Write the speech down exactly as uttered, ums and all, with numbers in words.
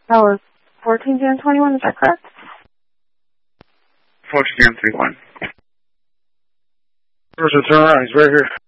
That was fourteen Jan twenty-one, is that correct? fourteen Jan twenty-one. Where's the turnaround? He's right here.